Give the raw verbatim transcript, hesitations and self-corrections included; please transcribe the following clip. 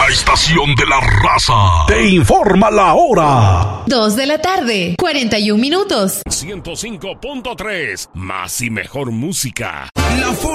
La estación de la raza te informa la hora. Dos de la tarde, cuarenta y un minutos. ciento cinco punto tres, más y mejor música. La